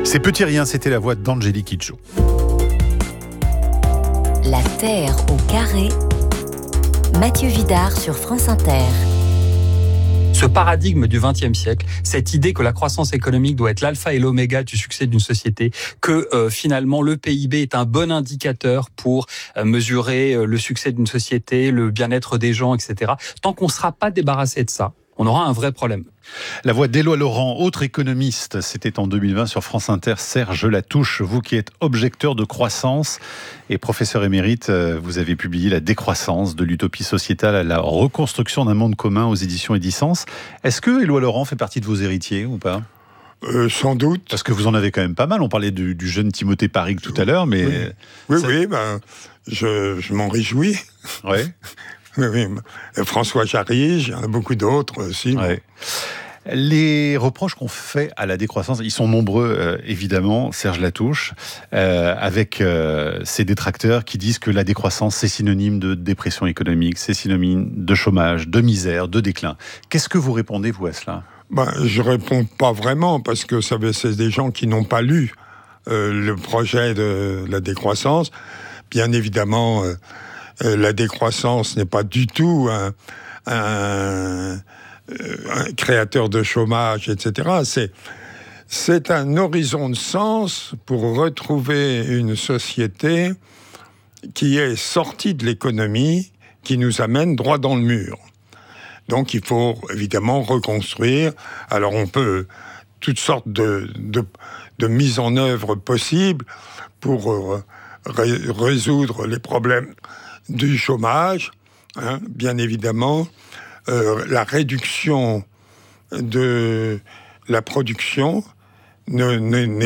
Ces petits riens, c'était la voix d'Angélique Kidjo. La Terre au carré, Mathieu Vidard sur France Inter. Ce paradigme du XXe siècle, cette idée que la croissance économique doit être l'alpha et l'oméga du succès d'une société, que finalement le PIB est un bon indicateur pour mesurer le succès d'une société, le bien-être des gens, etc. Tant qu'on ne sera pas débarrassé de ça, on aura un vrai problème. La voix d'Éloi Laurent, autre économiste, c'était en 2020 sur France Inter. Serge Latouche, vous qui êtes objecteur de croissance et professeur émérite, vous avez publié La décroissance, de l'utopie sociétale à la reconstruction d'un monde commun aux éditions Edicence. Est-ce que Éloi Laurent fait partie de vos héritiers ou pas ? Sans doute. Parce que vous en avez quand même pas mal. On parlait du jeune Timothée Parrigue tout à l'heure, mais... Oui, je m'en réjouis. Ouais. Oui. François Jarry, il y en a beaucoup d'autres aussi. Ouais. Les reproches qu'on fait à la décroissance, ils sont nombreux, évidemment, Serge Latouche, avec ces détracteurs qui disent que la décroissance, c'est synonyme de dépression économique, c'est synonyme de chômage, de misère, de déclin. Qu'est-ce que vous répondez, vous, à cela ? Je réponds pas vraiment, parce que c'est des gens qui n'ont pas lu le projet de la décroissance. Bien évidemment, la décroissance n'est pas du tout un créateur de chômage, etc. C'est un horizon de sens pour retrouver une société qui est sortie de l'économie, qui nous amène droit dans le mur. Donc il faut évidemment reconstruire. Alors on peut toutes sortes de mises en œuvre possibles pour résoudre les problèmes du chômage, bien évidemment. La réduction de la production ne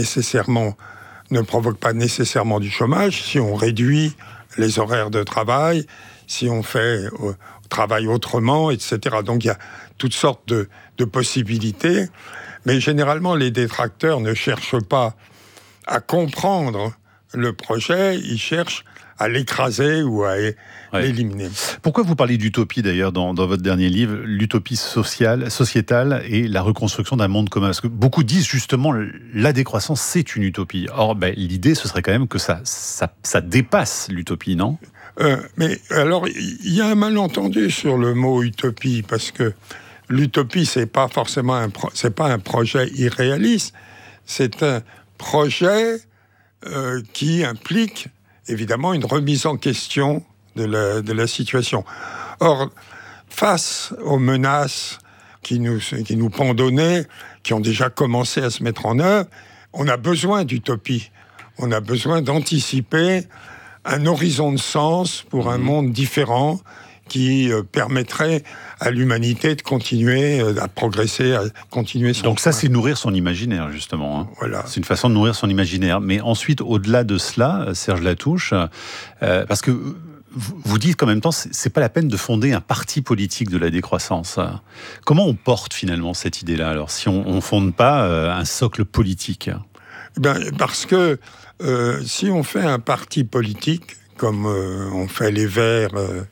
provoque pas nécessairement du chômage. Si on réduit les horaires de travail, si on fait travail autrement, etc. Donc il y a toutes sortes de possibilités, mais généralement les détracteurs ne cherchent pas à comprendre le projet, ils cherchent à l'écraser ou à l'éliminer. Pourquoi vous parlez d'utopie d'ailleurs dans votre dernier livre, l'utopie sociétale et la reconstruction d'un monde commun ? Parce que beaucoup disent justement la décroissance c'est une utopie. Or l'idée ce serait quand même que ça dépasse l'utopie, non ? Mais alors il y a un malentendu sur le mot utopie, parce que l'utopie c'est pas forcément c'est pas un projet irréaliste, c'est un projet qui implique évidemment une remise en question de la situation. Or, face aux menaces qui nous pendonnaient, qui ont déjà commencé à se mettre en œuvre, on a besoin d'utopie. On a besoin d'anticiper un horizon de sens pour un monde différent qui permettrait à l'humanité de continuer à progresser, à continuer son Donc ça, chemin. c'est nourrir son imaginaire, justement. Voilà. C'est une façon de nourrir son imaginaire. Mais ensuite, au-delà de cela, Serge Latouche, parce que vous dites qu'en même temps, c'est pas la peine de fonder un parti politique de la décroissance. Comment on porte finalement cette idée-là, alors, si on fonde pas un socle politique ? Parce que si on fait un parti politique, comme on fait les Verts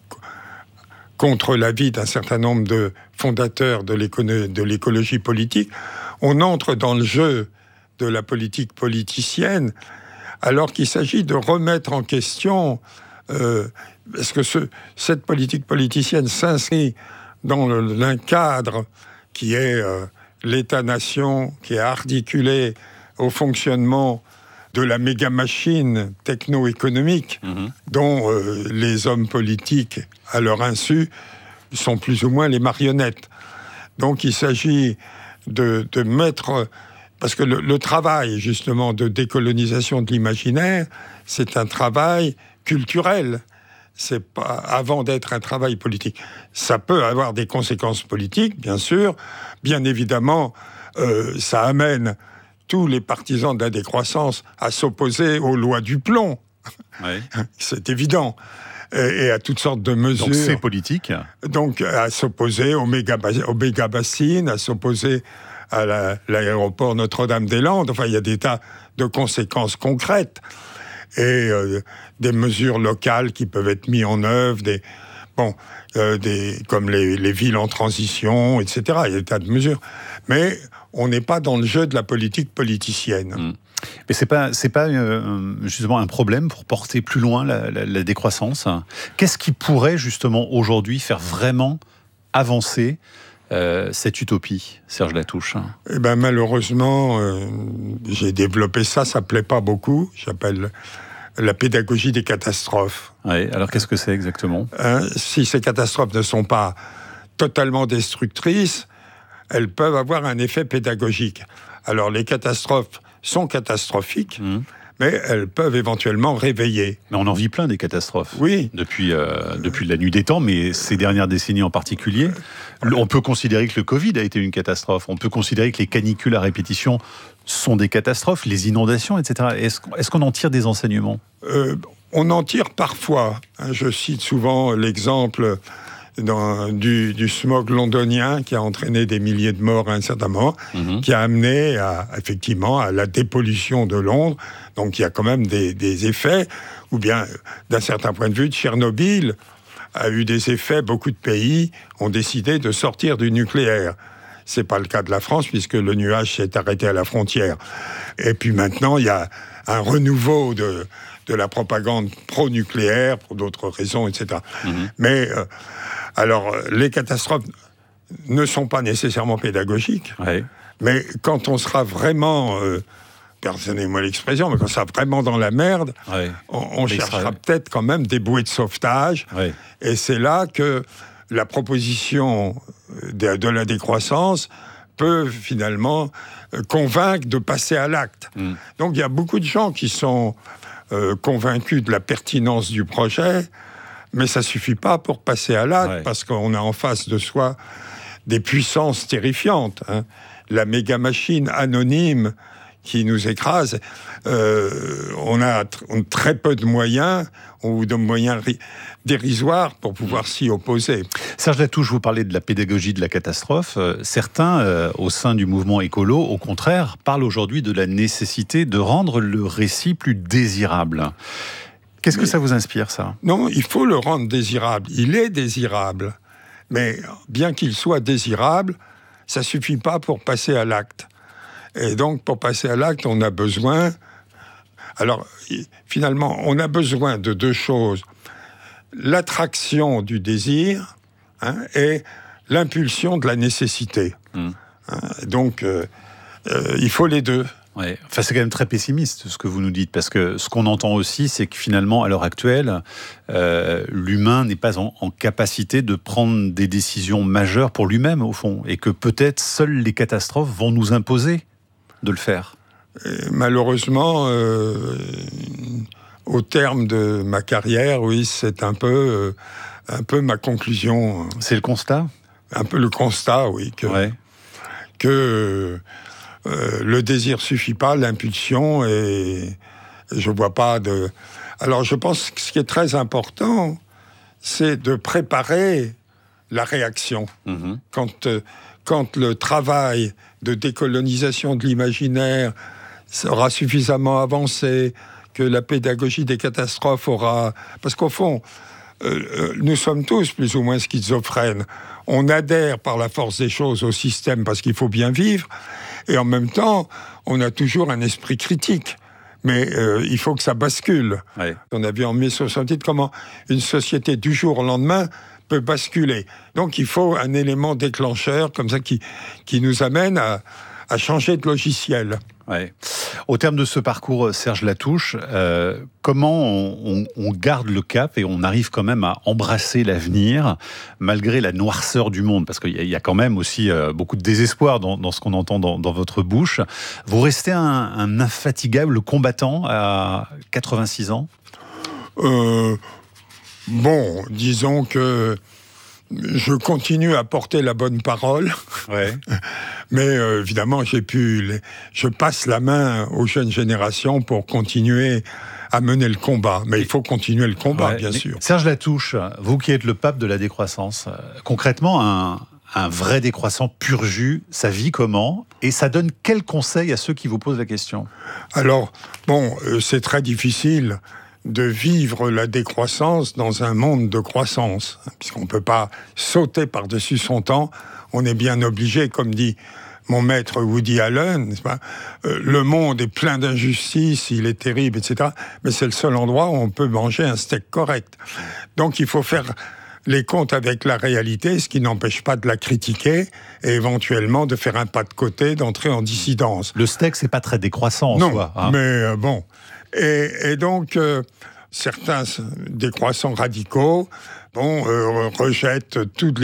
contre l'avis d'un certain nombre de fondateurs de l'écologie politique, on entre dans le jeu de la politique politicienne, alors qu'il s'agit de remettre en question, parce que cette politique politicienne s'inscrit dans un cadre qui est l'État-nation, qui est articulé au fonctionnement de la méga-machine techno-économique dont les hommes politiques, à leur insu, sont plus ou moins les marionnettes. Donc il s'agit de mettre... Parce que le travail, justement, de décolonisation de l'imaginaire, c'est un travail culturel. C'est pas avant d'être un travail politique. Ça peut avoir des conséquences politiques, bien sûr. Bien évidemment, ça amène tous les partisans de la décroissance à s'opposer aux lois du plomb. Ouais. C'est évident. Et à toutes sortes de mesures. Donc c'est politique. Donc à s'opposer aux méga-bassines, à s'opposer à l'aéroport Notre-Dame-des-Landes. Enfin, il y a des tas de conséquences concrètes. Et des mesures locales qui peuvent être mises en œuvre, comme les villes en transition, etc. Il y a des tas de mesures. Mais on n'est pas dans le jeu de la politique politicienne. Mais c'est pas justement un problème pour porter plus loin la décroissance. Qu'est-ce qui pourrait justement aujourd'hui faire vraiment avancer cette utopie, Serge Latouche? Eh ben, malheureusement, j'ai développé ça plaît pas beaucoup. J'appelle la pédagogie des catastrophes. Oui, alors qu'est-ce que c'est exactement ? Si ces catastrophes ne sont pas totalement destructrices, elles peuvent avoir un effet pédagogique. Alors les catastrophes sont catastrophiques, mais elles peuvent éventuellement réveiller. Mais on en vit plein des catastrophes. Oui. Depuis la nuit des temps, mais ces dernières décennies en particulier. On peut considérer que le Covid a été une catastrophe. On peut considérer que les canicules à répétition sont des catastrophes, les inondations, etc. Est-ce qu'on en tire des enseignements ? On en tire parfois. Je cite souvent l'exemple du smog londonien qui a entraîné des milliers de morts à un certain moment, qui a amené effectivement à la dépollution de Londres. Donc il y a quand même des effets. Ou bien, d'un certain point de vue, Tchernobyl a eu des effets. Beaucoup de pays ont décidé de sortir du nucléaire. C'est pas le cas de la France, puisque le nuage s'est arrêté à la frontière. Et puis maintenant, il y a un renouveau de la propagande pro-nucléaire, pour d'autres raisons, etc. Mais, alors, les catastrophes ne sont pas nécessairement pédagogiques, mais quand on sera vraiment, pardonnez-moi l'expression, mais quand on sera vraiment dans la merde, on cherchera peut-être quand même des bouées de sauvetage. Et c'est là que la proposition de la décroissance peut finalement convaincre de passer à l'acte. Donc il y a beaucoup de gens qui sont convaincus de la pertinence du projet, mais ça ne suffit pas pour passer à l'acte, parce qu'on a en face de soi des puissances terrifiantes. La méga-machine anonyme qui nous écrase. On a très peu de moyens, ou de moyens dérisoires pour pouvoir s'y opposer. Serge Latouche, vous parlez de la pédagogie de la catastrophe. Certains, au sein du mouvement écolo, au contraire, parlent aujourd'hui de la nécessité de rendre le récit plus désirable. Qu'est-ce que ça vous inspire, ça ? Non, il faut le rendre désirable. Il est désirable. Mais bien qu'il soit désirable, ça ne suffit pas pour passer à l'acte. Et donc, pour passer à l'acte, on a besoin... Alors, finalement, on a besoin de deux choses. L'attraction du désir et l'impulsion de la nécessité. Donc, il faut les deux. Ouais. Enfin, c'est quand même très pessimiste ce que vous nous dites, parce que ce qu'on entend aussi, c'est que finalement, à l'heure actuelle, l'humain n'est pas en capacité de prendre des décisions majeures pour lui-même, au fond, et que peut-être seules les catastrophes vont nous imposer de le faire. Et malheureusement, au terme de ma carrière, oui, c'est un peu ma conclusion. C'est le constat ? Un peu le constat, oui, que le désir suffit pas, l'impulsion, et je vois pas de... Alors je pense que ce qui est très important, c'est de préparer la réaction. Quand le travail de décolonisation de l'imaginaire sera suffisamment avancé, que la pédagogie des catastrophes aura... Parce qu'au fond, nous sommes tous plus ou moins schizophrènes. On adhère par la force des choses au système parce qu'il faut bien vivre, et en même temps, on a toujours un esprit critique. Mais il faut que ça bascule. On a vu en 1968 comment une société du jour au lendemain peut basculer. Donc il faut un élément déclencheur comme ça qui nous amène à changer de logiciel. Au terme de ce parcours, Serge Latouche, comment on garde le cap et on arrive quand même à embrasser l'avenir malgré la noirceur du monde ? Parce qu'il y a quand même aussi beaucoup de désespoir dans ce qu'on entend dans votre bouche. Vous restez un infatigable combattant à 86 ans ? Bon, disons que je continue à porter la bonne parole, mais évidemment, je passe la main aux jeunes générations pour continuer à mener le combat. Mais il faut continuer le combat, bien sûr. Serge Latouche, vous qui êtes le pape de la décroissance, concrètement, un vrai décroissant pur jus, ça vit comment ? Et ça donne quel conseil à ceux qui vous posent la question ? Alors, bon, c'est très difficile de vivre la décroissance dans un monde de croissance, puisqu'on ne peut pas sauter par-dessus son temps. On est bien obligé, comme dit mon maître Woody Allen, n'est-ce pas ? Le monde est plein d'injustices, il est terrible, etc. Mais c'est le seul endroit où on peut manger un steak correct. Donc il faut faire les comptes avec la réalité, ce qui n'empêche pas de la critiquer et éventuellement de faire un pas de côté, d'entrer en dissidence. Le steak, c'est pas très décroissant en soi. Non, mais bon. Et donc, certains décroissants radicaux rejettent tous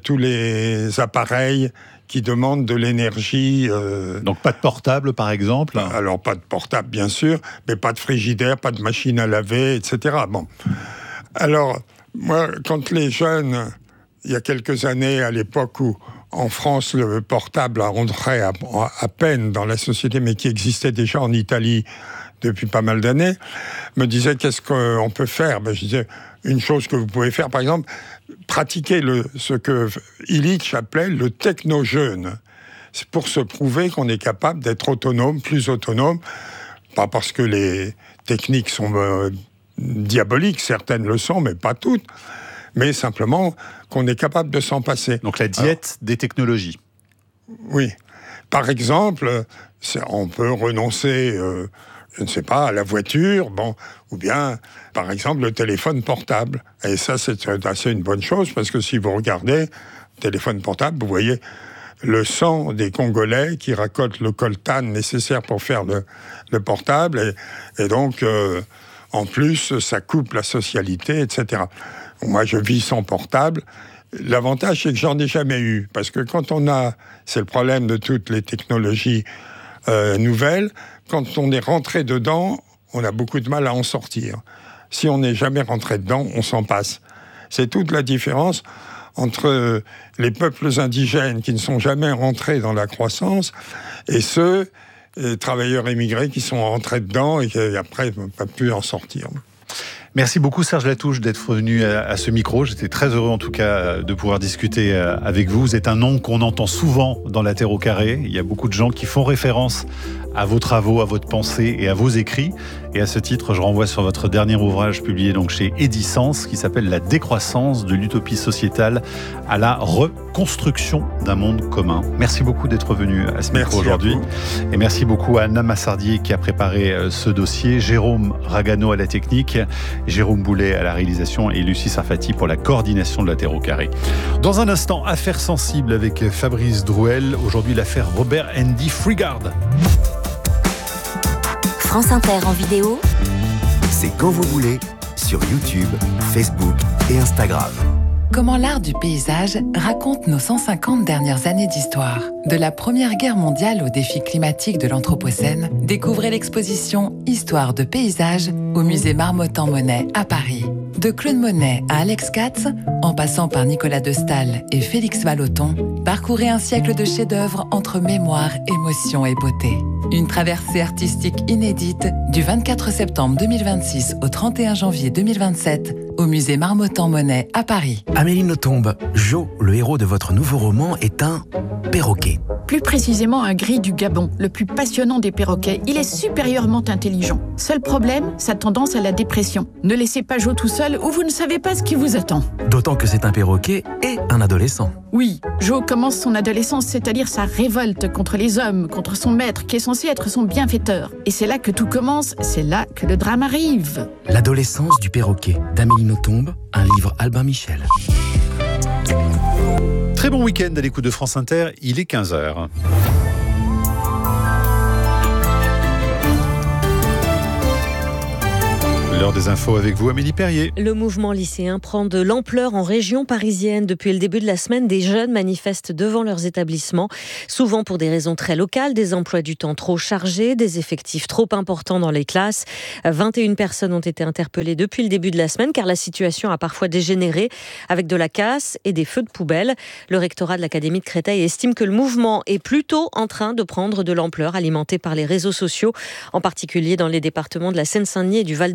les appareils qui demandent de l'énergie. Donc pas de portable, par exemple ? Alors pas de portable, bien sûr, mais pas de frigidaire, pas de machine à laver, etc. Bon. Alors, moi, quand les jeunes, il y a quelques années, à l'époque où, en France, le portable rentrait à peine dans la société, mais qui existait déjà en Italie depuis pas mal d'années, me disaient qu'est-ce qu'on peut faire. Je disais, une chose que vous pouvez faire, par exemple, pratiquer ce que Illich appelait le techno-jeûne. C'est pour se prouver qu'on est capable d'être autonome, plus autonome, pas parce que les techniques sont diaboliques, certaines le sont, mais pas toutes, mais simplement qu'on est capable de s'en passer. Donc la diète des technologies. Oui. Par exemple, on peut renoncer, je ne sais pas, à la voiture, ou bien, par exemple, le téléphone portable. Et ça, c'est assez une bonne chose, parce que si vous regardez le téléphone portable, vous voyez le sang des Congolais qui récoltent le coltan nécessaire pour faire le portable, et donc, en plus, ça coupe la socialité, etc. Moi, je vis sans portable. L'avantage, c'est que j'en ai jamais eu, parce que c'est le problème de toutes les technologies nouvelles, quand on est rentré dedans, on a beaucoup de mal à en sortir. Si on n'est jamais rentré dedans, on s'en passe. C'est toute la différence entre les peuples indigènes qui ne sont jamais rentrés dans la croissance et ceux, travailleurs émigrés, qui sont rentrés dedans et qui après n'ont pas pu en sortir. Merci beaucoup Serge Latouche d'être venu à ce micro. J'étais très heureux en tout cas de pouvoir discuter avec vous. Vous êtes un nom qu'on entend souvent dans la Terre au carré. Il y a beaucoup de gens qui font référence à vos travaux, à votre pensée et à vos écrits. Et à ce titre, je renvoie sur votre dernier ouvrage publié donc chez Edisens qui s'appelle « La décroissance de l'utopie sociétale à la reconstruction d'un monde commun ». Merci beaucoup d'être venu à ce micro aujourd'hui. Et merci beaucoup à Anna Massardier qui a préparé ce dossier, Jérôme Ragano à la technique, Jérôme Boulet à la réalisation et Lucie Sarfati pour la coordination de la Terre au carré. Dans un instant, affaire sensible avec Fabrice Drouel. Aujourd'hui, l'affaire Robert Andy Frigard. France Inter en vidéo. C'est quand vous voulez, sur YouTube, Facebook et Instagram. Comment l'art du paysage raconte nos 150 dernières années d'histoire. De la Première Guerre mondiale aux défis climatiques de l'Anthropocène, découvrez l'exposition Histoire de paysage au musée Marmottan-Monet à Paris. De Claude Monet à Alex Katz, en passant par Nicolas de Staël et Félix Vallotton, parcourez un siècle de chefs-d'œuvre entre mémoire, émotion et beauté. Une traversée artistique inédite du 24 septembre 2026 au 31 janvier 2027 au musée Marmottan-Monet à Paris. Amélie Nothomb, Jo, le héros de votre nouveau roman, est un perroquet. Plus précisément un gris du Gabon, le plus passionnant des perroquets. Il est supérieurement intelligent. Seul problème, sa tendance à la dépression. Ne laissez pas Jo tout seul ou vous ne savez pas ce qui vous attend. D'autant que c'est un perroquet et un adolescent. Oui, Jo commence son adolescence, c'est-à-dire sa révolte contre les hommes, contre son maître qui est censé être son bienfaiteur. Et c'est là que tout commence, c'est là que le drame arrive. L'adolescence du perroquet, d'Amélie Nothomb, un livre Albin Michel. Très bon week-end à l'écoute de France Inter, il est 15h. L'heure des infos avec vous, Amélie Perrier. Le mouvement lycéen prend de l'ampleur en région parisienne. Depuis le début de la semaine, des jeunes manifestent devant leurs établissements, souvent pour des raisons très locales, des emplois du temps trop chargés, des effectifs trop importants dans les classes. 21 personnes ont été interpellées depuis le début de la semaine, car la situation a parfois dégénéré avec de la casse et des feux de poubelle. Le rectorat de l'Académie de Créteil estime que le mouvement est plutôt en train de prendre de l'ampleur, alimenté par les réseaux sociaux, en particulier dans les départements de la Seine-Saint-Denis et du Val-de-Marne.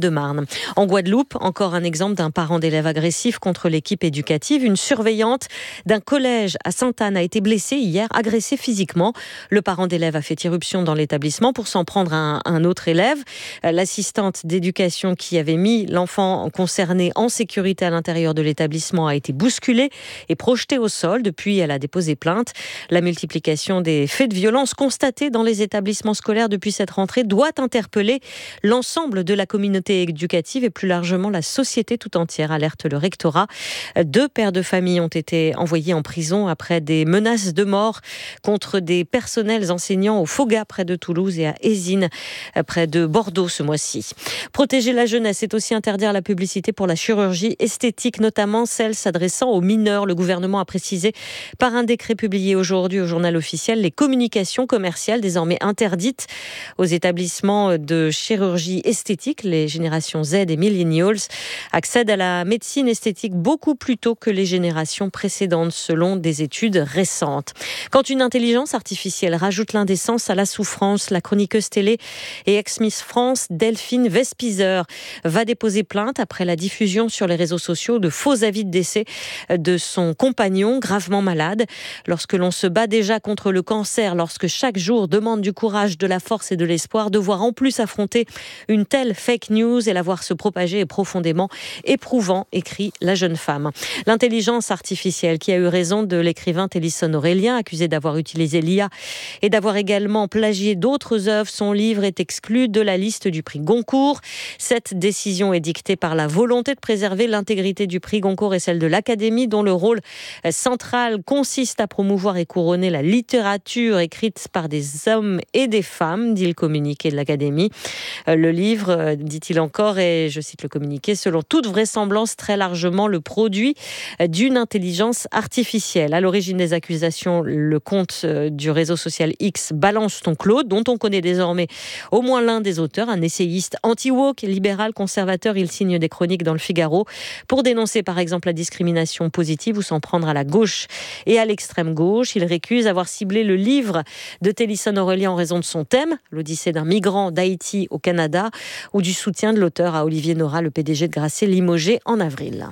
En Guadeloupe, encore un exemple d'un parent d'élève agressif contre l'équipe éducative. Une surveillante d'un collège à Sainte-Anne a été blessée hier, agressée physiquement. Le parent d'élève a fait irruption dans l'établissement pour s'en prendre à un autre élève. L'assistante d'éducation qui avait mis l'enfant concerné en sécurité à l'intérieur de l'établissement a été bousculée et projetée au sol. Depuis, elle a déposé plainte. La multiplication des faits de violence constatés dans les établissements scolaires depuis cette rentrée doit interpeller l'ensemble de la communauté éducative et plus largement la société tout entière, alerte le rectorat. 2 pères de famille ont été envoyés en prison après des menaces de mort contre des personnels enseignants au Foga près de Toulouse et à Ésine près de Bordeaux ce mois-ci. Protéger la jeunesse, c'est aussi interdire la publicité pour la chirurgie esthétique, notamment celle s'adressant aux mineurs. Le gouvernement a précisé par un décret publié aujourd'hui au journal officiel les communications commerciales désormais interdites aux établissements de chirurgie esthétique. Les générations Z et millennials accèdent à la médecine esthétique beaucoup plus tôt que les générations précédentes, selon des études récentes. Quand une intelligence artificielle rajoute l'indécence à la souffrance, la chroniqueuse télé et ex-Miss France, Delphine Vespizer, va déposer plainte après la diffusion sur les réseaux sociaux de faux avis de décès de son compagnon gravement malade. Lorsque l'on se bat déjà contre le cancer, lorsque chaque jour demande du courage, de la force et de l'espoir, devoir en plus affronter une telle fake news et la voir se propager est profondément éprouvant, écrit la jeune femme. L'intelligence artificielle qui a eu raison de l'écrivain Télisson Aurélien, accusé d'avoir utilisé l'IA et d'avoir également plagié d'autres œuvres. Son livre est exclu de la liste du prix Goncourt. Cette décision est dictée par la volonté de préserver l'intégrité du prix Goncourt et celle de l'Académie, dont le rôle central consiste à promouvoir et couronner la littérature écrite par des hommes et des femmes, dit le communiqué de l'Académie. Le livre, dit-il encore, et je cite le communiqué, selon toute vraisemblance très largement le produit d'une intelligence artificielle. À l'origine des accusations, le compte du réseau social X Balance ton Claude, dont on connaît désormais au moins l'un des auteurs, un essayiste anti-woke, libéral, conservateur. Il signe des chroniques dans le Figaro pour dénoncer par exemple la discrimination positive ou s'en prendre à la gauche et à l'extrême gauche. Il récuse avoir ciblé le livre de Télisson Aurélien en raison de son thème, l'Odyssée d'un migrant d'Haïti au Canada, ou du soutien de l'auteur à Olivier Nora, le PDG de Grasset, limogé en avril.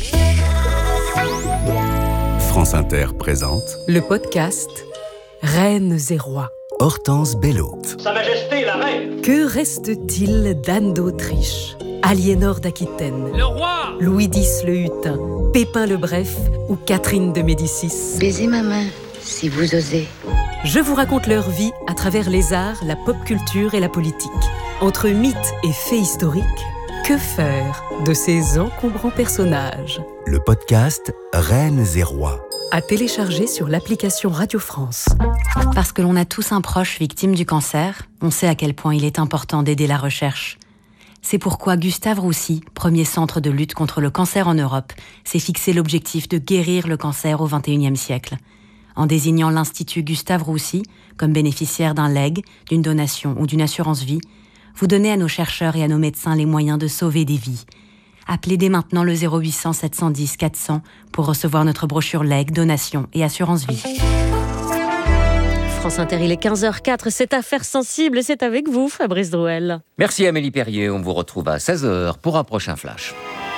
France Inter présente le podcast Reines et rois. Hortense Bello. Sa Majesté la Reine. Que reste-t-il d'Anne d'Autriche, Aliénor d'Aquitaine, Le roi. Louis X le Hutin, Pépin le Bref ou Catherine de Médicis? Baisez ma main, si vous osez. Je vous raconte leur vie à travers les arts, la pop culture et la politique. Entre mythes et faits historiques, que faire de ces encombrants personnages? Le podcast Reines et rois. À télécharger sur l'application Radio France. Parce que l'on a tous un proche victime du cancer, on sait à quel point il est important d'aider la recherche. C'est pourquoi Gustave Roussy, premier centre de lutte contre le cancer en Europe, s'est fixé l'objectif de guérir le cancer au XXIe siècle. En désignant l'Institut Gustave Roussy comme bénéficiaire d'un legs, d'une donation ou d'une assurance vie, vous donnez à nos chercheurs et à nos médecins les moyens de sauver des vies. Appelez dès maintenant le 0800 710 400 pour recevoir notre brochure legs, donation et assurance vie. France Inter, il est 15h04, c'est Affaires sensibles et c'est avec vous, Fabrice Drouel. Merci Amélie Perrier, on vous retrouve à 16h pour un prochain flash.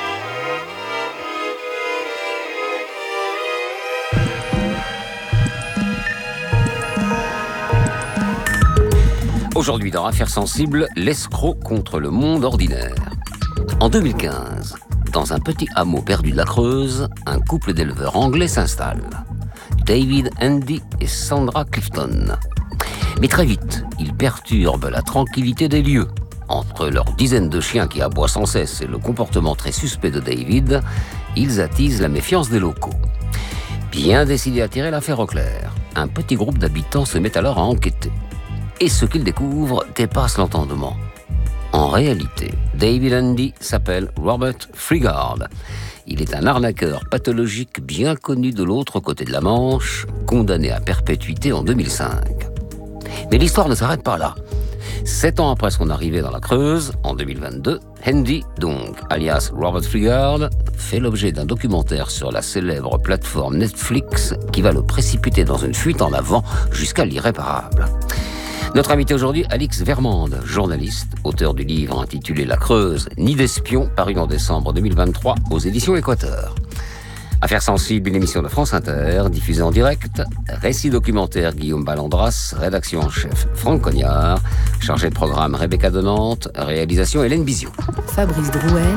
Aujourd'hui dans Affaires sensibles, l'escroc contre le monde ordinaire. En 2015, dans un petit hameau perdu de la Creuse, un couple d'éleveurs anglais s'installe. David Andy et Sandra Clifton. Mais très vite, ils perturbent la tranquillité des lieux. Entre leurs dizaines de chiens qui aboient sans cesse et le comportement très suspect de David, ils attisent la méfiance des locaux. Bien décidés à tirer l'affaire au clair, un petit groupe d'habitants se met alors à enquêter. Et ce qu'ils découvrent dépasse l'entendement. En réalité, David Andy s'appelle Robert Freegard. Il est un arnaqueur pathologique bien connu de l'autre côté de la Manche, condamné à perpétuité en 2005. Mais l'histoire ne s'arrête pas là. 7 ans après son arrivée dans la Creuse, en 2022, Andy, donc alias Robert Freegard, fait l'objet d'un documentaire sur la célèbre plateforme Netflix qui va le précipiter dans une fuite en avant jusqu'à l'irréparable. Notre invité aujourd'hui, Alix Vermande, journaliste, auteur du livre intitulé La Creuse, Nid d'espions, paru en décembre 2023 aux éditions Équateur. Affaires sensibles, une émission de France Inter, diffusée en direct. Récit documentaire, Guillaume Ballandras. Rédaction en chef, Franck Cognard. Chargé de programme, Rebecca de Nantes. Réalisation, Hélène Biziou. Fabrice Drouel.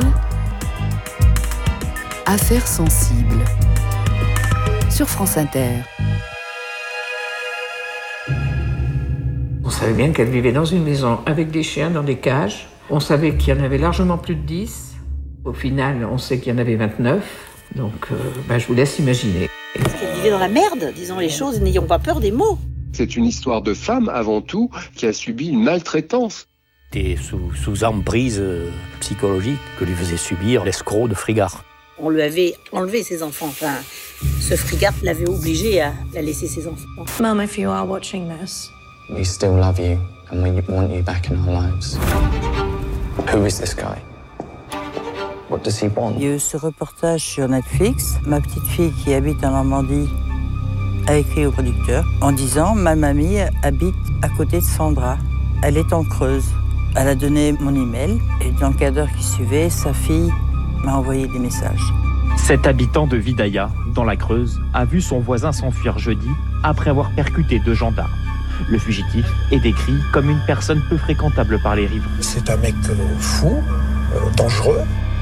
Affaires sensibles. Sur France Inter. On savait bien qu'elle vivait dans une maison avec des chiens dans des cages. On savait qu'il y en avait largement plus de 10. Au final, on sait qu'il y en avait 29. Donc, je vous laisse imaginer. Parce qu'elle vivait dans la merde, disons les choses, n'ayons pas peur des mots. C'est une histoire de femme, avant tout, qui a subi une maltraitance. C'était sous emprise psychologique que lui faisait subir l'escroc de Frigard. On lui avait enlevé ses enfants. Enfin, ce Frigard l'avait obligé à laisser ses enfants. Mum, if you are watching this, we still love you and we want you back in our lives. Who is this guy? What does he want? Il y a eu ce reportage sur Netflix. Ma petite fille qui habite en Normandie a écrit au producteur en disant « Ma mamie habite à côté de Sandra. Elle est en Creuse. » Elle a donné mon email et dans le quart d'heure qui suivait, sa fille m'a envoyé des messages. Cet habitant de Vidaïa, dans la Creuse, a vu son voisin s'enfuir jeudi après avoir percuté 2 gendarmes. Le fugitif est décrit comme une personne peu fréquentable par les riverains. C'est un mec fou, dangereux.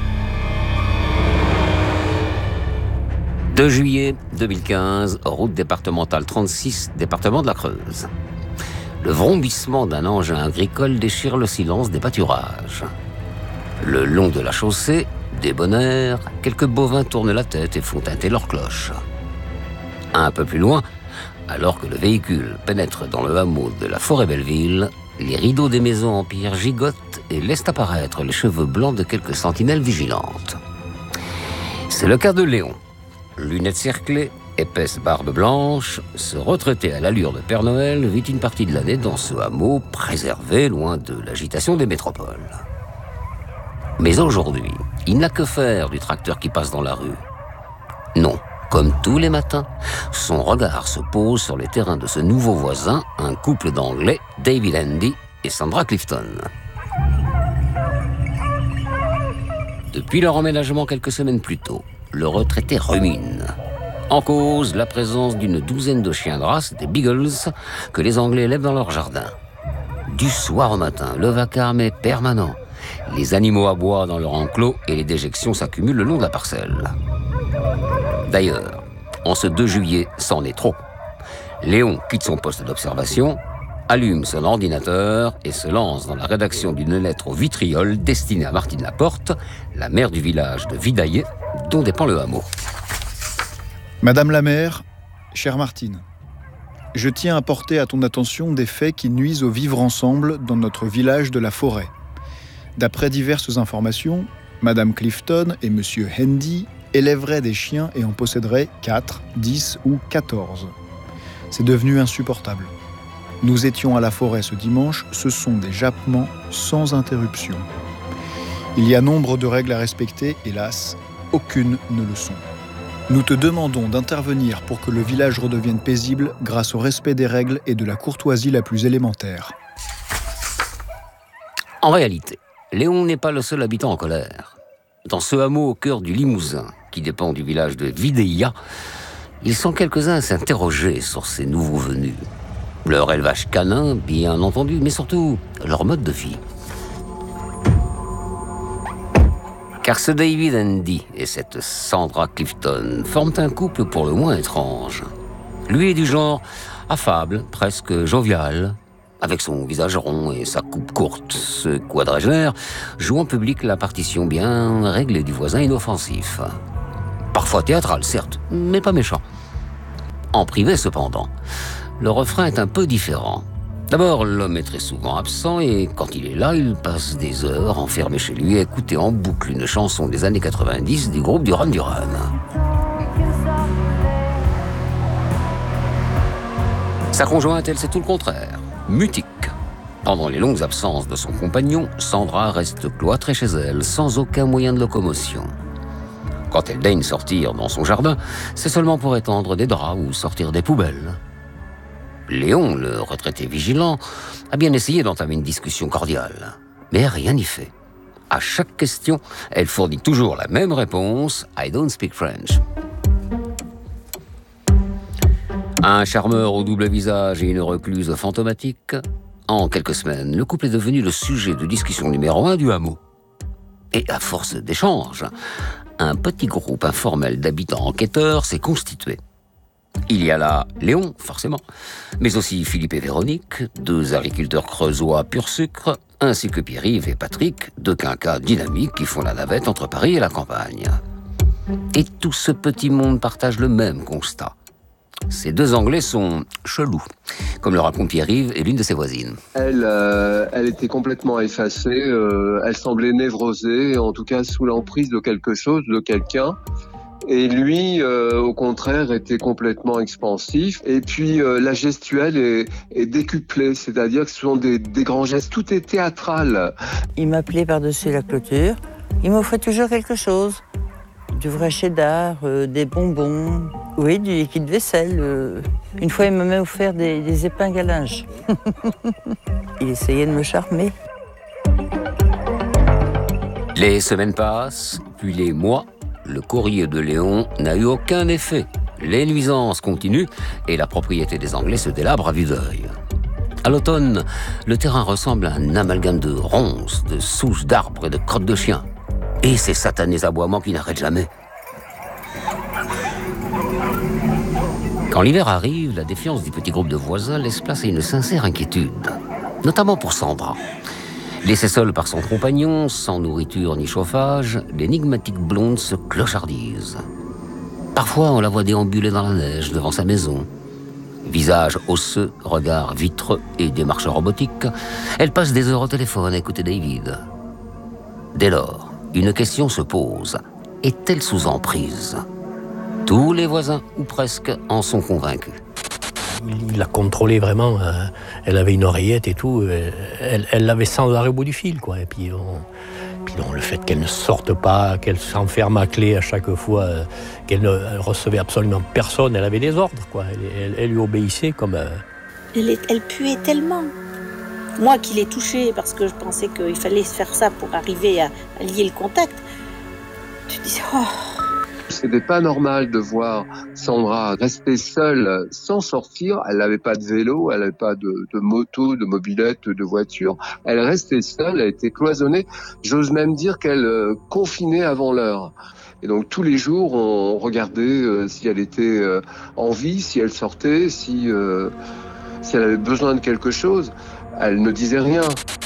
2 juillet 2015, route départementale 36, département de la Creuse. Le vrombissement d'un engin agricole déchire le silence des pâturages. Le long de la chaussée, débonnaire, quelques bovins tournent la tête et font tinter leurs cloches. Un peu plus loin, alors que le véhicule pénètre dans le hameau de la Forêt-Belleville, les rideaux des maisons en pierre gigotent et laissent apparaître les cheveux blancs de quelques sentinelles vigilantes. C'est le cas de Léon. Lunettes cerclées, épaisse barbe blanche, ce retraité à l'allure de Père Noël vit une partie de l'année dans ce hameau préservé loin de l'agitation des métropoles. Mais aujourd'hui, il n'a que faire du tracteur qui passe dans la rue. Non, comme tous les matins, son regard se pose sur les terrains de ce nouveau voisin, un couple d'Anglais, David Andy et Sandra Clifton. Depuis leur emménagement quelques semaines plus tôt, le retraité rumine. En cause, la présence d'une douzaine de chiens de race, des Beagles, que les Anglais élèvent dans leur jardin. Du soir au matin, le vacarme est permanent. Les animaux aboient dans leur enclos et les déjections s'accumulent le long de la parcelle. D'ailleurs, en ce 2 juillet, c'en est trop. Léon quitte son poste d'observation, allume son ordinateur et se lance dans la rédaction d'une lettre au vitriol destinée à Martine Laporte, la maire du village de Vidaillé, dont dépend le hameau. Madame la maire, chère Martine, je tiens à porter à ton attention des faits qui nuisent au vivre ensemble dans notre village de la Forêt. D'après diverses informations, Madame Clifton et Monsieur Handy élèveraient des chiens et en posséderaient 4, 10 ou 14. C'est devenu insupportable. Nous étions à la forêt ce dimanche, ce sont des jappements sans interruption. Il y a nombre de règles à respecter, hélas, aucune ne le sont. Nous te demandons d'intervenir pour que le village redevienne paisible grâce au respect des règles et de la courtoisie la plus élémentaire. En réalité, Léon n'est pas le seul habitant en colère. Dans ce hameau au cœur du Limousin, qui dépend du village de Vidaïa, ils sont quelques-uns à s'interroger sur ces nouveaux venus. Leur élevage canin, bien entendu, mais surtout leur mode de vie. Car ce David Andy et cette Sandra Clifton forment un couple pour le moins étrange. Lui est du genre affable, presque jovial, avec son visage rond et sa coupe courte. Ce quadragénaire joue en public la partition bien réglée du voisin inoffensif. Parfois théâtral, certes, mais pas méchant. En privé, cependant, le refrain est un peu différent. D'abord, l'homme est très souvent absent et quand il est là, il passe des heures enfermé chez lui à écouter en boucle une chanson des années 90 du groupe Duran Duran. Sa conjointe, elle, c'est tout le contraire, mutique. Pendant les longues absences de son compagnon, Sandra reste cloîtrée chez elle, sans aucun moyen de locomotion. Quand elle daigne sortir dans son jardin, c'est seulement pour étendre des draps ou sortir des poubelles. Léon, le retraité vigilant, a bien essayé d'entamer une discussion cordiale. Mais rien n'y fait. À chaque question, elle fournit toujours la même réponse « I don't speak French ». Un charmeur au double visage et une recluse fantomatique, en quelques semaines, le couple est devenu le sujet de discussion numéro 1 du hameau. Et à force d'échanges, un petit groupe informel d'habitants enquêteurs s'est constitué. Il y a là Léon, forcément, mais aussi Philippe et Véronique, 2 agriculteurs creusois pur sucre, ainsi que Pierre-Yves et Patrick, 2 quinquas dynamiques qui font la navette entre Paris et la campagne. Et tout ce petit monde partage le même constat. Ces 2 Anglais sont chelous, comme le raconte Pierre-Yves et l'une de ses voisines. Elle était complètement effacée, elle semblait névrosée, en tout cas sous l'emprise de quelque chose, de quelqu'un. Et lui, au contraire, était complètement expansif. Et puis, la gestuelle est décuplée, c'est-à-dire que ce sont des grands gestes. Tout est théâtral. Il m'appelait par-dessus la clôture. Il m'offrait toujours quelque chose. Du vrai cheddar, des bonbons, oui, du liquide vaisselle. Une fois, il m'a même offert des épingles à linge. Il essayait de me charmer. Les semaines passent, puis les mois. Le courrier de Léon n'a eu aucun effet. Les nuisances continuent et la propriété des Anglais se délabre à vue d'œil. À l'automne, le terrain ressemble à un amalgame de ronces, de souches d'arbres et de crottes de chiens. Et ces satanés aboiements qui n'arrêtent jamais. Quand l'hiver arrive, la défiance du petit groupe de voisins laisse place à une sincère inquiétude, notamment pour Sandra. Laissée seule par son compagnon, sans nourriture ni chauffage, l'énigmatique blonde se clochardise. Parfois, on la voit déambuler dans la neige devant sa maison. Visage osseux, regard vitreux et démarche robotique, elle passe des heures au téléphone à écouter David. Dès lors, une question se pose. Est-elle sous emprise ? Tous les voisins, ou presque, en sont convaincus. Il la contrôlait vraiment. Elle avait une oreillette et tout. Elle l'avait sans arrêt au bout du fil, quoi. Et puis le fait qu'elle ne sorte pas, qu'elle s'enferme à clé à chaque fois, qu'elle ne recevait absolument personne, elle avait des ordres, quoi. Elle lui obéissait comme... Elle puait tellement. Moi qui l'ai touchée parce que je pensais qu'il fallait faire ça pour arriver à lier le contact, tu dis oh. C'était pas normal de voir Sandra rester seule sans sortir. Elle n'avait pas de vélo, elle n'avait pas de moto, de mobilette, de voiture. Elle restait seule, elle était cloisonnée. J'ose même dire qu'elle confinait avant l'heure. Et donc tous les jours, on regardait si elle était en vie, si elle sortait, si elle avait besoin de quelque chose. Elle ne disait rien.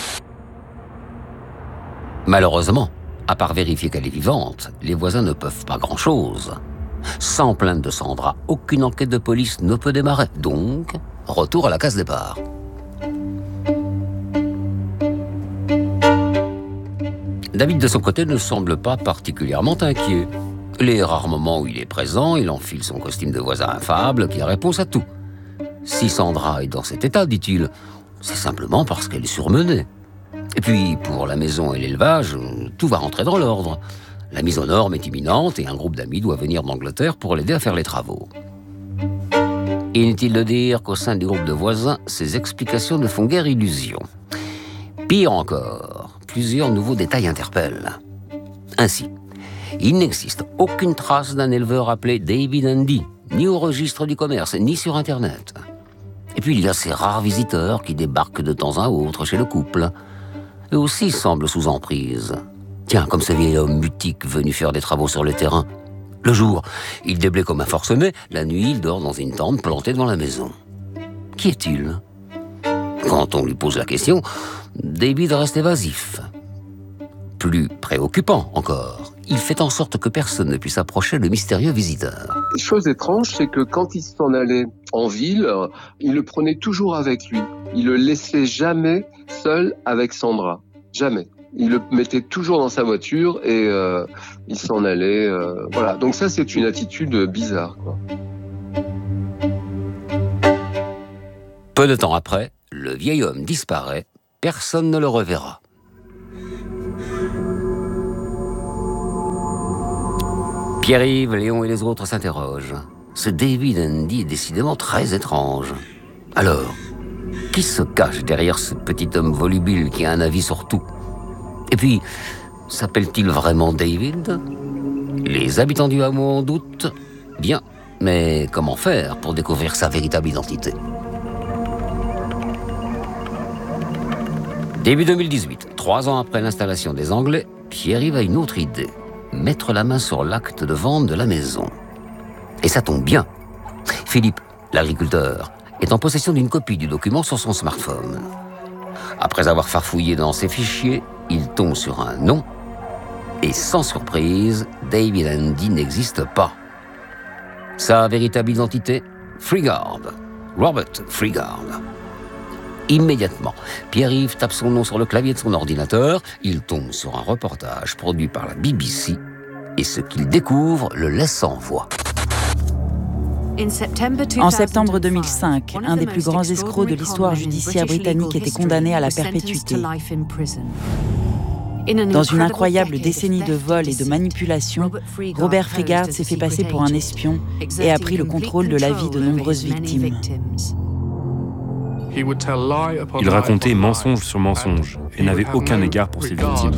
Malheureusement, à part vérifier qu'elle est vivante, les voisins ne peuvent pas grand-chose. Sans plainte de Sandra, aucune enquête de police ne peut démarrer. Donc, retour à la case départ. David, de son côté, ne semble pas particulièrement inquiet. Les rares moments où il est présent, il enfile son costume de voisin affable qui a réponse à tout. Si Sandra est dans cet état, dit-il, c'est simplement parce qu'elle est surmenée. Et puis, pour la maison et l'élevage, tout va rentrer dans l'ordre. La mise aux normes est imminente et un groupe d'amis doit venir d'Angleterre pour l'aider à faire les travaux. Inutile de dire qu'au sein du groupe de voisins, ces explications ne font guère illusion. Pire encore, plusieurs nouveaux détails interpellent. Ainsi, il n'existe aucune trace d'un éleveur appelé David Andy, ni au registre du commerce, ni sur Internet. Et puis il y a ces rares visiteurs qui débarquent de temps à autre chez le couple. Eux aussi semblent sous emprise. Tiens, comme ce vieil homme mutique venu faire des travaux sur le terrain. Le jour, il déblaye comme un forcené. La nuit, il dort dans une tente plantée devant la maison. Qui est-il ? Quand on lui pose la question, David reste évasif. Plus préoccupant encore, il fait en sorte que personne ne puisse approcher le mystérieux visiteur. Chose étrange, c'est que quand il s'en allait en ville, il le prenait toujours avec lui. Il le laissait jamais seul avec Sandra. Jamais. Il le mettait toujours dans sa voiture et il s'en allait. Voilà. Donc ça, c'est une attitude bizarre, quoi. Peu de temps après, le vieil homme disparaît. Personne ne le reverra. Pierre-Yves, Léon et les autres s'interrogent. Ce David Andy est décidément très étrange. Alors, qui se cache derrière ce petit homme volubile qui a un avis sur tout? Et puis, s'appelle-t-il vraiment David? Les habitants du hameau en doutent. Bien, mais comment faire pour découvrir sa véritable identité? Début 2018, 3 ans après l'installation des Anglais, Pierre-Yves a une autre idée. Mettre la main sur l'acte de vente de la maison. Et ça tombe bien. Philippe, l'agriculteur, est en possession d'une copie du document sur son smartphone. Après avoir farfouillé dans ses fichiers, il tombe sur un nom. Et sans surprise, David Andy n'existe pas. Sa véritable identité? Freegard. Robert Freegard. Immédiatement, Pierre-Yves tape son nom sur le clavier de son ordinateur. Il tombe sur un reportage produit par la BBC. Et ce qu'il découvre le laisse sans voix. En septembre 2005, un des plus grands escrocs de l'histoire judiciaire britannique était condamné à la perpétuité. Dans une incroyable décennie de vols et de manipulations, Robert Freegard s'est fait passer pour un espion et a pris le contrôle de la vie de nombreuses victimes. Il racontait mensonge sur mensonge et n'avait aucun égard pour ses victimes.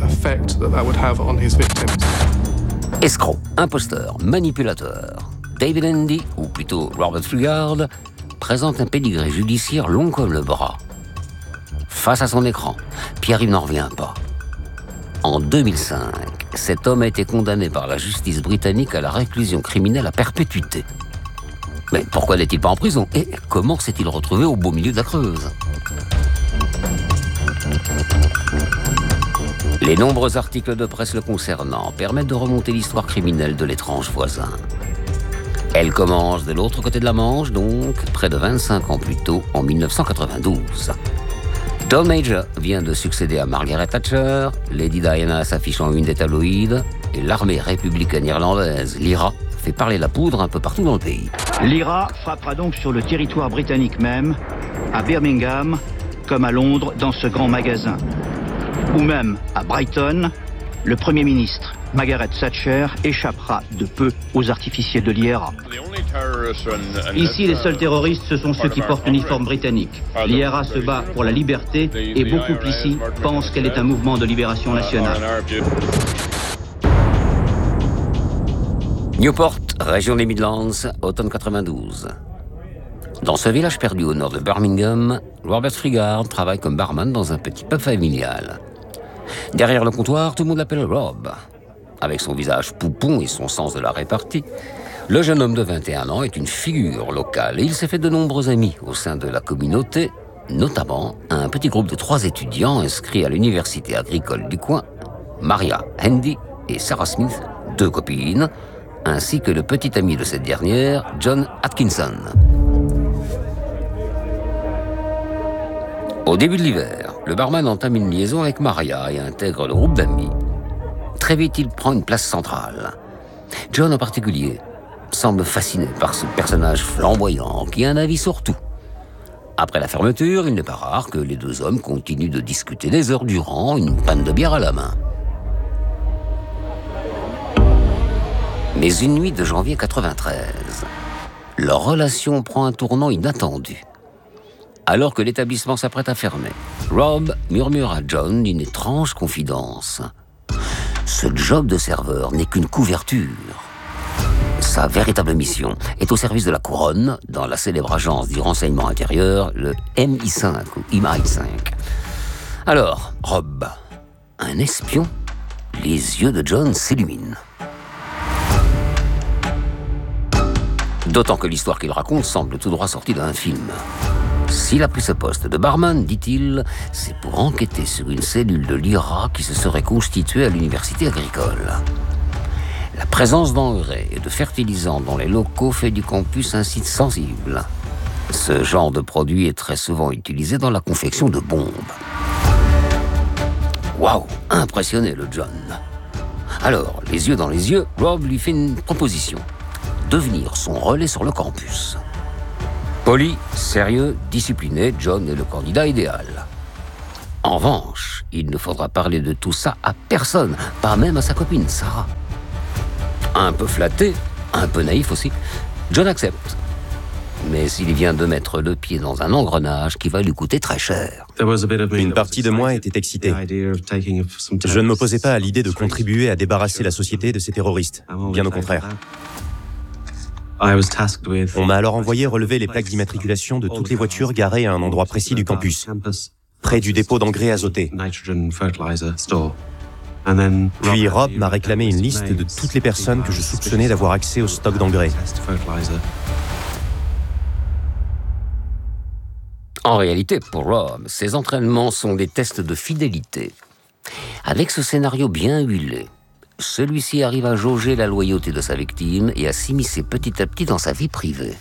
Escroc, imposteur, manipulateur. David Andy, ou plutôt Robert Freegard, présente un pédigré judiciaire long comme le bras. Face à son écran, Pierre-Yves n'en revient pas. En 2005, cet homme a été condamné par la justice britannique à la réclusion criminelle à perpétuité. Mais pourquoi n'est-il pas en prison? Et comment s'est-il retrouvé au beau milieu de la Creuse? Les nombreux articles de presse le concernant permettent de remonter l'histoire criminelle de l'étrange voisin. Elle commence de l'autre côté de la Manche, donc près de 25 ans plus tôt, en 1992. Tom Major vient de succéder à Margaret Thatcher, Lady Diana s'affiche en une des tabloïds, et l'armée républicaine irlandaise, l'IRA, fait parler la poudre un peu partout dans le pays. L'IRA frappera donc sur le territoire britannique même, à Birmingham, comme à Londres, dans ce grand magasin. Ou même à Brighton, le Premier ministre, Margaret Thatcher, échappera de peu aux artificiers de l'IRA. Ici, les seuls terroristes, ce sont ceux qui portent l'uniforme britannique. L'IRA se bat pour la liberté et beaucoup ici pensent qu'elle est un mouvement de libération nationale. Newport, région des Midlands, automne 92. Dans ce village perdu au nord de Birmingham, Robert Freegard travaille comme barman dans un petit pub familial. Derrière le comptoir, tout le monde l'appelle Rob. Avec son visage poupon et son sens de la répartie, le jeune homme de 21 ans est une figure locale et il s'est fait de nombreux amis au sein de la communauté, notamment un petit groupe de 3 étudiants inscrits à l'université agricole du coin, Maria Handy et Sarah Smith, 2 copines, ainsi que le petit ami de cette dernière, John Atkinson. Au début de l'hiver, le barman entame une liaison avec Maria et intègre le groupe d'amis. Très vite, il prend une place centrale. John en particulier semble fasciné par ce personnage flamboyant qui a un avis sur tout. Après la fermeture, il n'est pas rare que les 2 hommes continuent de discuter des heures durant, une panne de bière à la main. Mais une nuit de janvier 93, leur relation prend un tournant inattendu. Alors que l'établissement s'apprête à fermer, Rob murmure à John une étrange confidence. Ce job de serveur n'est qu'une couverture. Sa véritable mission est au service de la couronne dans la célèbre agence du renseignement intérieur, le MI5 ou MI5. Alors, Rob, un espion? Les yeux de John s'illuminent. D'autant que l'histoire qu'il raconte semble tout droit sortie d'un film. S'il a pris ce poste de barman, dit-il, c'est pour enquêter sur une cellule de l'IRA qui se serait constituée à l'université agricole. La présence d'engrais et de fertilisants dans les locaux fait du campus un site sensible. Ce genre de produit est très souvent utilisé dans la confection de bombes. Waouh, impressionné le John. Alors, les yeux dans les yeux, Rob lui fait une proposition. Devenir son relais sur le campus. Poli, sérieux, discipliné, John est le candidat idéal. En revanche, il ne faudra parler de tout ça à personne, pas même à sa copine Sarah. Un peu flatté, un peu naïf aussi, John accepte. Mais il vient de mettre le pied dans un engrenage qui va lui coûter très cher. Une partie de moi était excitée. Je ne m'opposais pas à l'idée de contribuer à débarrasser la société de ces terroristes. Bien au contraire. On m'a alors envoyé relever les plaques d'immatriculation de toutes les voitures garées à un endroit précis du campus, près du dépôt d'engrais azoté. Puis Rob m'a réclamé une liste de toutes les personnes que je soupçonnais d'avoir accès au stock d'engrais. En réalité, pour Rob, ces entraînements sont des tests de fidélité. Avec ce scénario bien huilé, celui-ci arrive à jauger la loyauté de sa victime et à s'immiscer petit à petit dans sa vie privée.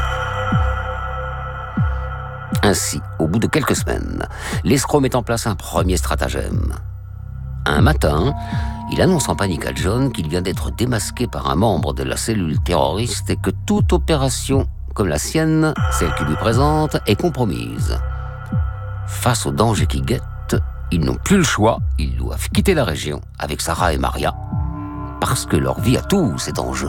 Ainsi, au bout de quelques semaines, l'escroc met en place un premier stratagème. Un matin, il annonce en panique à John qu'il vient d'être démasqué par un membre de la cellule terroriste et que toute opération comme la sienne, celle qu'il lui présente, est compromise. Face au danger qui guette, ils n'ont plus le choix, ils doivent quitter la région avec Sarah et Maria, parce que leur vie à tous est en jeu.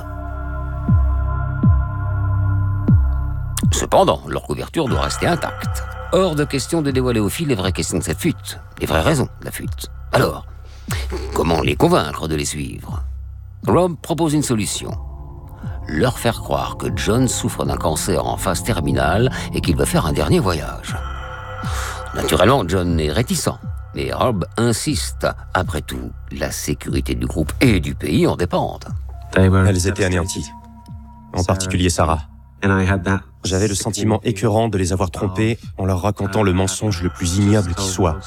Cependant, leur couverture doit rester intacte. Hors de question de dévoiler aux filles les vraies questions de cette fuite, les vraies raisons de la fuite. Alors, comment les convaincre de les suivre? Rob propose une solution. Leur faire croire que John souffre d'un cancer en phase terminale et qu'il va faire un dernier voyage. Naturellement, John est réticent, mais Rob insiste. Après tout, la sécurité du groupe et du pays en dépendent. Elles étaient anéanties, en particulier Sarah. J'avais le sentiment écœurant de les avoir trompées en leur racontant le mensonge le plus ignoble qui soit.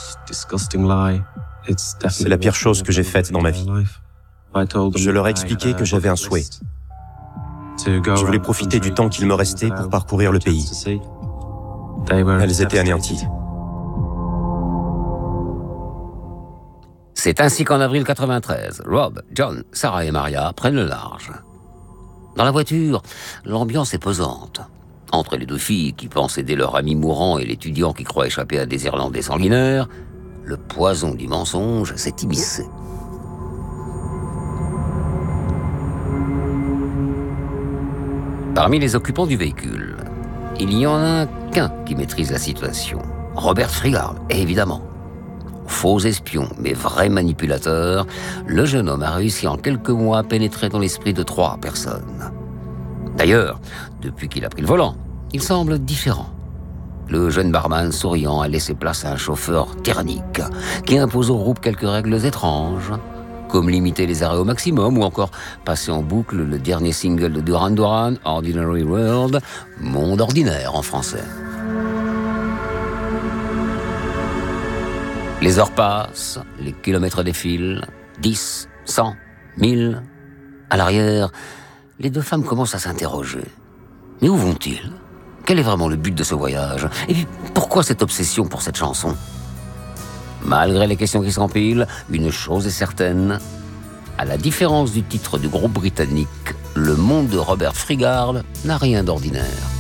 C'est la pire chose que j'ai faite dans ma vie. Je leur ai expliqué que j'avais un souhait. Je voulais profiter du temps qu'il me restait pour parcourir le pays. Elles étaient anéanties. C'est ainsi qu'en avril 93, Rob, John, Sarah et Maria prennent le large. Dans la voiture, l'ambiance est pesante. Entre les deux filles qui pensent aider leur ami mourant et l'étudiant qui croit échapper à des Irlandais sanguinaires, le poison du mensonge s'est immiscé. Parmi les occupants du véhicule, il y en a qu'un qui maîtrise la situation. Robert Frigard, évidemment. Faux espion, mais vrai manipulateur, le jeune homme a réussi en quelques mois à pénétrer dans l'esprit de 3 personnes. D'ailleurs, depuis qu'il a pris le volant, il semble différent. Le jeune barman souriant a laissé place à un chauffeur tyrannique qui impose au groupe quelques règles étranges, comme limiter les arrêts au maximum ou encore passer en boucle le dernier single de Duran Duran, Ordinary World, Monde ordinaire en français. Les heures passent, les kilomètres défilent, 10, 100, 1000. À l'arrière, les deux femmes commencent à s'interroger. Mais où vont-ils? Quel est vraiment le but de ce voyage? Et puis, pourquoi cette obsession pour cette chanson? Malgré les questions qui s'empilent, une chose est certaine. À la différence du titre du groupe britannique, le monde de Robert Frigard n'a rien d'ordinaire.